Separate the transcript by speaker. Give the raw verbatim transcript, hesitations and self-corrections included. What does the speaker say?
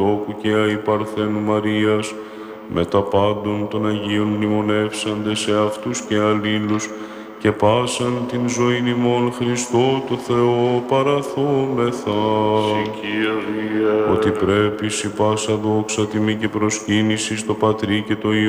Speaker 1: Θεοτόκου και αη Παρθένου Μαρίας, με τα πάντων των Αγίων μνημονεύσαντε σε αυτούς και αλλήλους, και πάσαν την ζωήν ημών Χριστό το Θεό παραθόμεθα. Ότι πρέπει σοι πάσα δόξα τιμή και προσκύνηση στο Πατρί και το Υιό